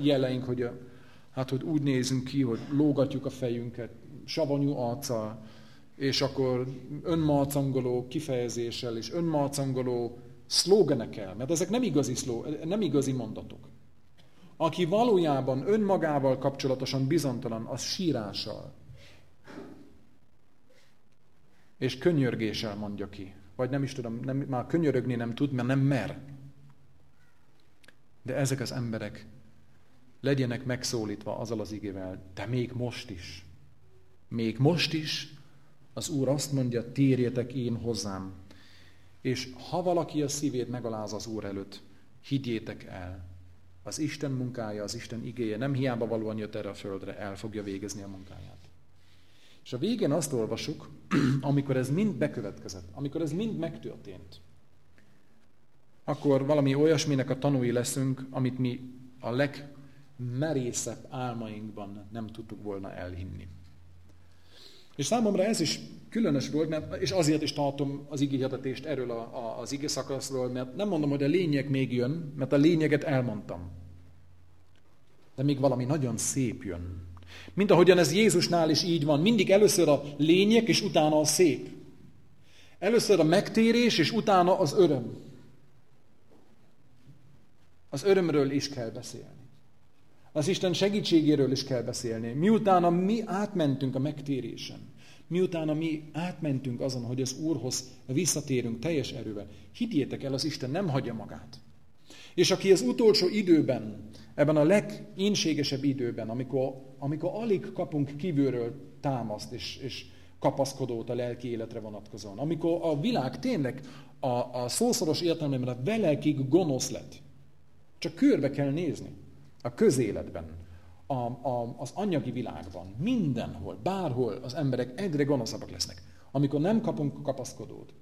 jeleink, hogy úgy nézünk ki, hogy lógatjuk a fejünket, savanyú arccal, és akkor önmarcangoló kifejezéssel és önmarcangoló szlógenekkel, mert ezek nem igazi mondatok. Aki valójában önmagával kapcsolatosan bizonytalan, az sírással és könyörgéssel mondja ki. Vagy nem is tudom, már könyörögni nem tud, mert nem mer. De ezek az emberek legyenek megszólítva azzal az igével, de még most is az Úr azt mondja, térjetek én hozzám. És ha valaki a szívét megaláz az Úr előtt, higgyétek el, az Isten munkája, az Isten igéje nem hiába valóan jött erre a földre, el fogja végezni a munkáját. És a végén azt olvasuk, amikor ez mind bekövetkezett, amikor ez mind megtörtént, akkor valami olyasminek a tanúi leszünk, amit mi a legmerészebb álmainkban nem tudtuk volna elhinni. És számomra ez is különös volt, és azért is tartom az igéhirdetést erről az ige szakaszról, mert nem mondom, hogy a lényeg még jön, mert a lényeget elmondtam. De még valami nagyon szép jön. Mint ahogyan ez Jézusnál is így van. Mindig először a lényeg, és utána a szép. Először a megtérés, és utána az öröm. Az örömről is kell beszélni. Az Isten segítségéről is kell beszélni. Miutána mi átmentünk a megtérésen, miutána mi átmentünk azon, hogy az Úrhoz visszatérünk teljes erővel, higgyétek el, az Isten nem hagyja magát. És aki az utolsó időben, ebben a legínségesebb időben, amikor alig kapunk kívülről támaszt és kapaszkodót a lelki életre vonatkozóan, amikor a világ tényleg a szószoros értelemben a velekig gonosz lett, csak körbe kell nézni. A közéletben, az anyagi világban, mindenhol, bárhol az emberek egyre gonoszabbak lesznek. Amikor nem kapunk kapaszkodót,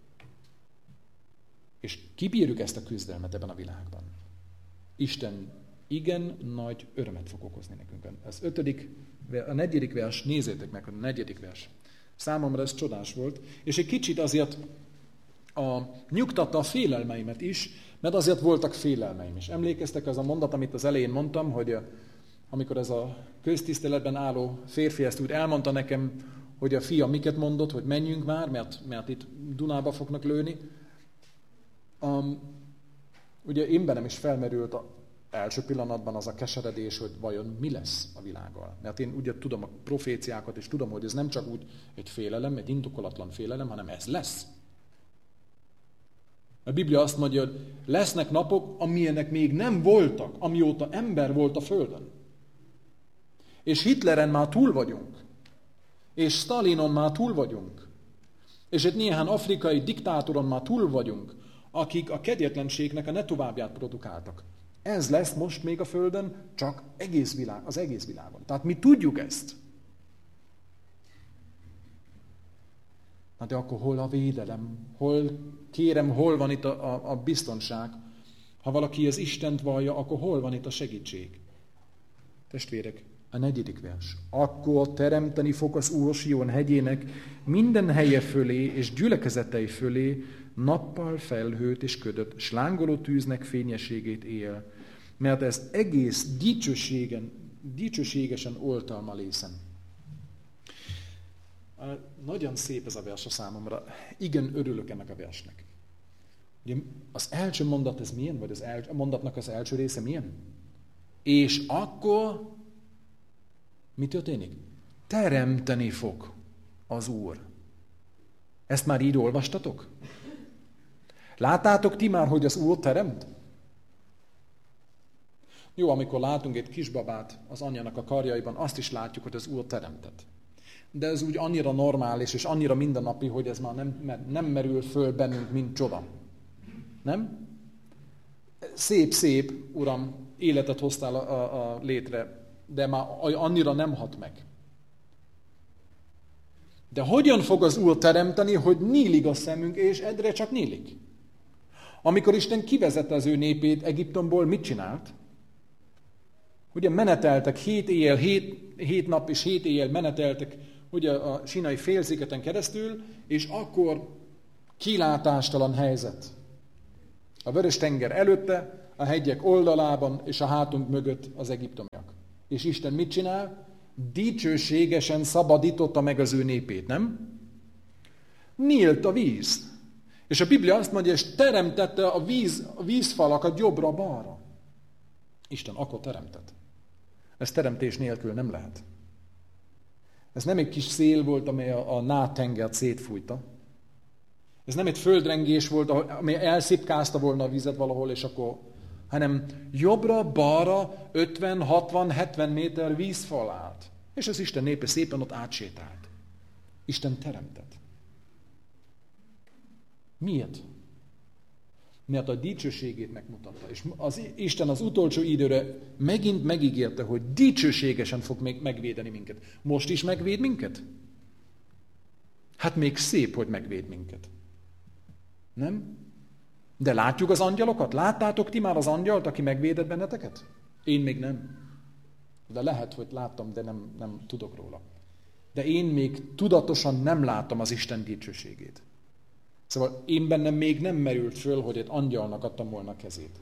és kibírjuk ezt a küzdelmet ebben a világban, Isten igen nagy örömet fog okozni nekünk. A 4. vers, nézzétek meg, a 4. vers. Számomra ez csodás volt, és egy kicsit azért nyugtatta a félelmeimet is, mert azért voltak félelmeim is. Emlékeztek az a mondat, amit az elején mondtam, hogy amikor ez a köztiszteletben álló férfi ezt úgy elmondta nekem, hogy a fia miket mondott, hogy menjünk már, mert itt Dunába fognak lőni. Ugye én bennem is felmerült az első pillanatban az a keseredés, hogy vajon mi lesz a világgal. Mert én ugye tudom a proféciákat, és tudom, hogy ez nem csak úgy egy félelem, egy indokolatlan félelem, hanem ez lesz. A Biblia azt mondja, hogy lesznek napok, amilyenek még nem voltak, amióta ember volt a földön. És Hitleren már túl vagyunk. És Stalinon már túl vagyunk. És egy néhány afrikai diktátoron már túl vagyunk, akik a kegyetlenségnek a ne továbbját produkáltak. Ez lesz most még a földön, csak az egész világon. Tehát mi tudjuk ezt. Na de akkor hol a védelem? Hol van itt a biztonság? Ha valaki az Istent vallja, akkor hol van itt a segítség? Testvérek, a 4. vers. Akkor teremteni fog az Úr Sion hegyének minden helye fölé és gyülekezetei fölé nappal felhőt és ködöt, s lángoló tűznek fényességét él, mert ez egész dicsőségesen oltalma lészen. Nagyon szép ez a vers a számomra. Igen, örülök ennek a versnek. Ugye az első mondat ez milyen? Vagy a mondatnak az első része milyen? És akkor mi történik? Teremteni fog az Úr. Ezt már így olvastatok? Láttátok ti már, hogy az Úr teremt? Jó, amikor látunk egy kisbabát az anyjának a karjaiban, azt is látjuk, hogy az Úr teremtett. De ez úgy annyira normális és annyira mindennapi, hogy ez már nem merül föl bennünk, mint csoda. Nem? Szép, Uram, életet hoztál a létre, de már annyira nem hat meg. De hogyan fog az Úr teremteni, hogy nyílik a szemünk, és egyre csak nyílik? Amikor Isten kivezette az ő népét Egyiptomból, mit csinált? Ugye meneteltek 7 nap és 7 éjjel meneteltek ugye a Sínai félszigeten keresztül, és akkor kilátástalan helyzet. A Vörös-tenger előtte, a hegyek oldalában, és a hátunk mögött az egyiptomiak. És Isten mit csinál? Dicsőségesen szabadította meg az ő népét, nem? Nyílt a víz. És a Biblia azt mondja, és teremtette a vízfalakat jobbra-balra. Isten akkor teremtett. Ez teremtés nélkül nem lehet. Ez nem egy kis szél volt, amely a Nád-tengert szétfújta. Ez nem egy földrengés volt, amely elszipkázta volna a vizet valahol, és akkor, hanem jobbra-balra 50, 60, 70 méter vízfal állt. És az Isten népe szépen ott átsétált. Isten teremtett. Miért? Mert a dicsőségét megmutatta. És Isten az utolsó időre megint megígérte, hogy dicsőségesen fog megvédeni minket. Most is megvéd minket? Hát még szép, hogy megvéd minket. Nem? De látjuk az angyalokat? Láttátok ti már az angyalt, aki megvédett benneteket? Én még nem. De lehet, hogy láttam, de nem tudok róla. De én még tudatosan nem látom az Isten dicsőségét. Szóval én bennem még nem merült föl, hogy egy angyalnak adtam volna a kezét.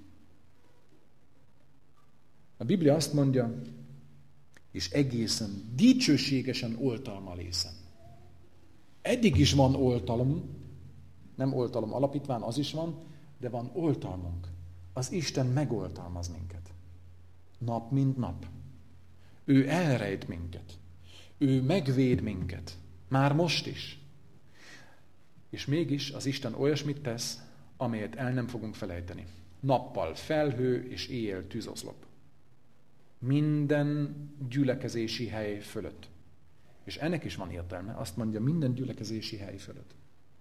A Biblia azt mondja, és egészen dicsőségesen oltalmal észen. Eddig is van oltalom, nem oltalom alapítvány, az is van, de van oltalmunk. Az Isten megoltalmaz minket. Nap mint nap. Ő elrejt minket. Ő megvéd minket. Már most is. És mégis az Isten olyasmit tesz, amelyet el nem fogunk felejteni. Nappal felhő és éjjel tűzoszlop. Minden gyülekezési hely fölött. És ennek is van értelme. Azt mondja, minden gyülekezési hely fölött.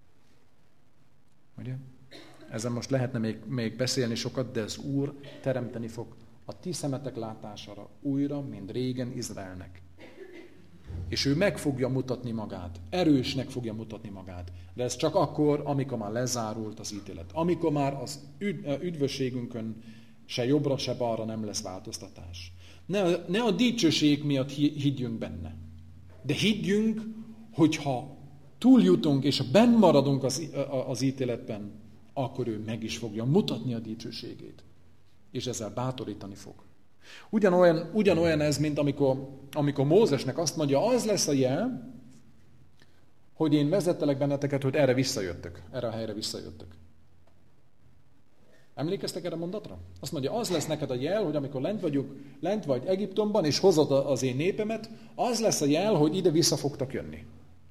Ugye? Ezen most lehetne még beszélni sokat, de az Úr teremteni fog a ti szemetek látására újra, mint régen Izraelnek. És ő meg fogja mutatni magát, erősnek fogja mutatni magát. De ez csak akkor, amikor már lezárult az ítélet. Amikor már az üdvösségünkön se jobbra, se balra nem lesz változtatás. Ne a dicsőség miatt higgyünk benne. De higgyünk, hogyha túljutunk és benn maradunk az ítéletben, akkor ő meg is fogja mutatni a dicsőségét. És ezzel bátorítani fog. Ugyanolyan ez, mint amikor Mózesnek azt mondja, az lesz a jel, hogy én vezettelek benneteket, hogy erre a helyre visszajöttök. Emlékeztek erre a mondatra? Azt mondja, az lesz neked a jel, hogy amikor lent vagy Egyiptomban, és hozod az én népemet, az lesz a jel, hogy ide vissza fogtak jönni.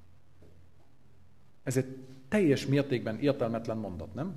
Ez egy teljes mértékben értelmetlen mondat, nem?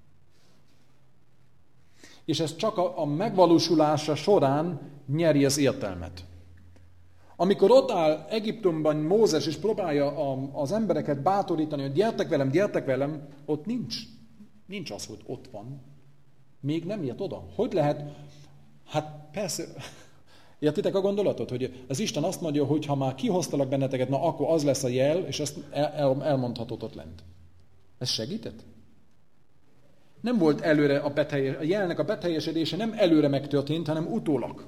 És ez csak a megvalósulása során nyeri az értelmet. Amikor ott áll Egyiptomban Mózes, és próbálja az embereket bátorítani, hogy gyertek velem, ott nincs az, hogy ott van. Még nem ért oda. Hogy lehet? Hát persze, értitek a gondolatot, hogy az Isten azt mondja, hogy ha már kihoztalak benneteket, na akkor az lesz a jel, és azt elmondhatod ott lent. Ez segített? Nem volt előre a jelnek a beteljesedése nem előre megtörtént, hanem utólag.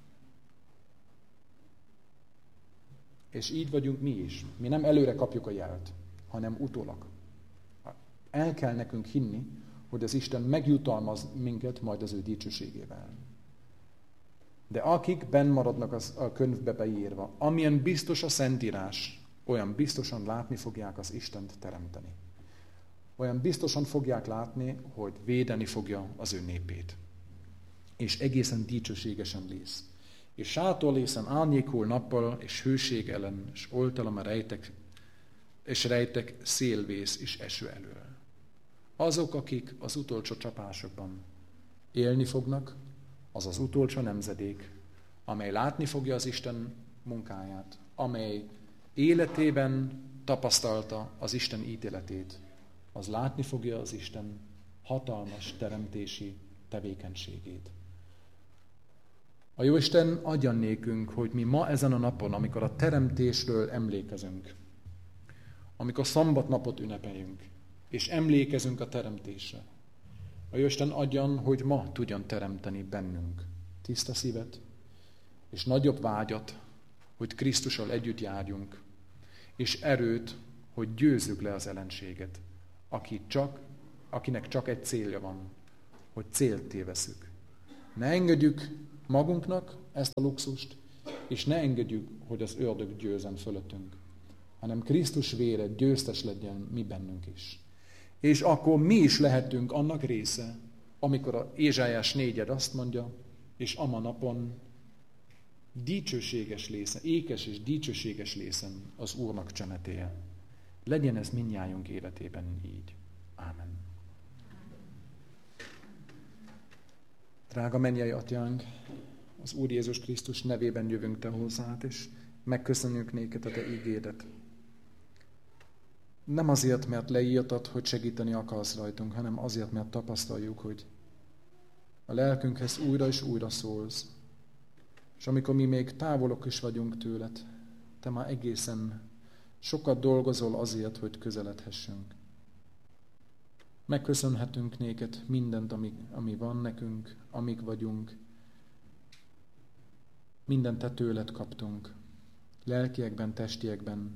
És így vagyunk mi is. Mi nem előre kapjuk a jelt, hanem utólag. El kell nekünk hinni, hogy az Isten megjutalmaz minket majd az ő dicsőségével. De akik benn maradnak a könyvbe beírva, amilyen biztos a Szentírás, olyan biztosan látni fogják az Istent teremteni. Olyan biztosan fogják látni, hogy védeni fogja az ő népét. És egészen dicsőségesen lesz. És sátorlészen árnyékul nappal, és hőség ellen, és oltalom rejtek szélvész és eső elől. Azok, akik az utolsó csapásokban élni fognak, az az utolsó nemzedék, amely látni fogja az Isten munkáját, amely életében tapasztalta az Isten ítéletét, az látni fogja az Isten hatalmas teremtési tevékenységét. A Jóisten adjon nékünk, hogy mi ma ezen a napon, amikor a teremtésről emlékezünk, amikor szombatnapot ünnepeljünk, és emlékezünk a teremtésre, a Jóisten adjon, hogy ma tudjon teremteni bennünk tiszta szívet, és nagyobb vágyat, hogy Krisztussal együtt járjunk, és erőt, hogy győzzük le az ellenséget, akinek csak egy célja van, hogy célt tévesszük. Ne engedjük magunknak ezt a luxust, és ne engedjük, hogy az ördög győzzen fölöttünk, hanem Krisztus vére győztes legyen mi bennünk is. És akkor mi is lehetünk annak része, amikor a Ézsájás 4 azt mondja, és ama napon dicsőséges lészen, ékes és dicsőséges lészen az Úrnak csemetéje. Legyen ez mindnyájunk életében így. Ámen. Drága mennyei Atyánk, az Úr Jézus Krisztus nevében jövünk Te hozzád, és megköszönjük néked a Te ígédet. Nem azért, mert leírtad, hogy segíteni akarsz rajtunk, hanem azért, mert tapasztaljuk, hogy a lelkünkhez újra és újra szólsz. És amikor mi még távolok is vagyunk tőled, Te már egészen sokat dolgozol azért, hogy közeledhessünk. Megköszönhetünk néked mindent, ami van nekünk, amik vagyunk. Mindent Te tőled kaptunk, lelkiekben, testiekben.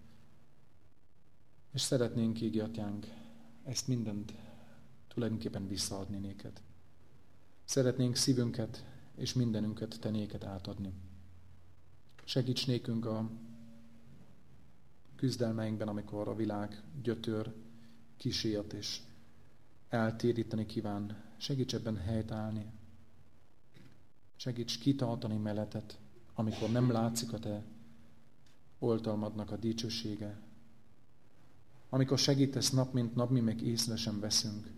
És szeretnénk, Égi Atyánk, ezt mindent tulajdonképpen visszaadni néked. Szeretnénk szívünket és mindenünket Te néked átadni. Segíts nékünk a küzdelmeinkben, amikor a világ gyötör, kísért és eltéríteni kíván. Segíts ebben helytállni. Segíts kitartani melletted, amikor nem látszik a Te oltalmadnak a dicsősége. Amikor segítesz nap mint nap, mi meg észre sem veszünk.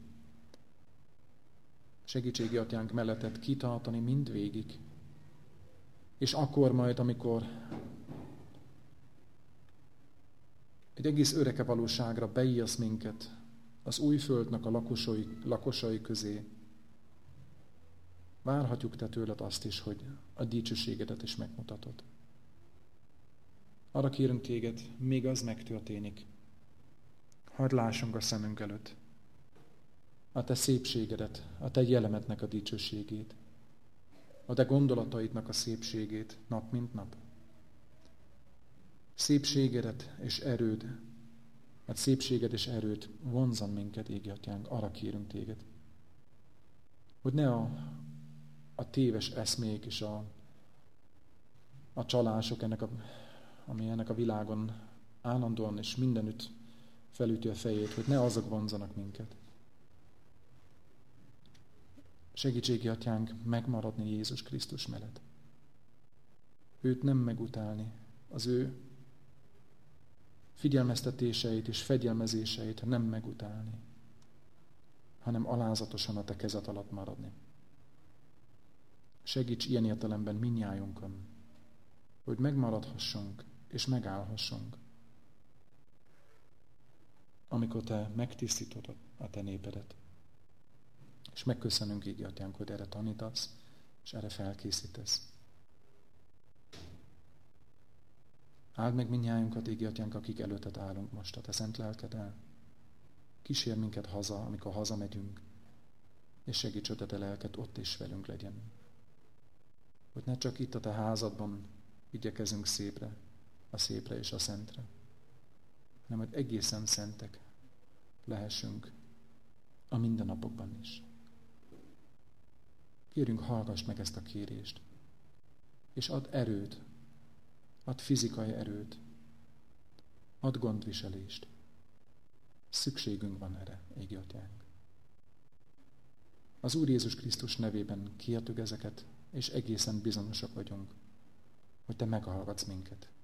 Segítségi Atyánk melletted kitartani mindvégig. És akkor majd, amikor egy egész öreke valóságra beírsz minket az új földnek a lakosai közé, várhatjuk Te tőled azt is, hogy a dicsőségedet is megmutatod. Arra kérünk Téged, még az megtörténik. Hadd lássunk a szemünk előtt a Te szépségedet, a Te jellemednek a dicsőségét, a Te gondolataidnak a szépségét nap mint nap. Szépségedet és erőd, mert szépséged és erőd vonzan minket, Égi Atyánk, arra kérünk Téged, hogy ne a téves eszmék és a csalások, ami ennek a világon állandóan és mindenütt felüti a fejét, hogy ne azok vonzanak minket. Segítségi Atyánk megmaradni Jézus Krisztus mellett. Őt nem megutálni, az ő figyelmeztetéseit és fegyelmezéseit nem megutálni, hanem alázatosan a Te kezed alatt maradni. Segíts ilyen értelemben mindnyájunkon, hogy megmaradhassunk és megállhassunk, amikor Te megtisztítod a Te népedet. És megköszönünk, Égi Atyánk, hogy erre tanítasz, és erre felkészítesz. Áld meg mindnyájunkat, Égi Atyánk, akik előtted állunk most a Te szent lelkeddel. Kísér minket haza, amikor hazamegyünk, és segíts, hogy a Te lelked ott is velünk legyen. Hogy ne csak itt a Te házadban igyekezünk a szépre és a szentre, hanem hogy egészen szentek lehessünk a mindennapokban is. Kérünk, hallgass meg ezt a kérést, és add erőt, add fizikai erőt, add gondviselést. Szükségünk van erre, Égi Atyánk. Az Úr Jézus Krisztus nevében kértük ezeket, és egészen bizonyosak vagyunk, hogy Te meghallgatsz minket.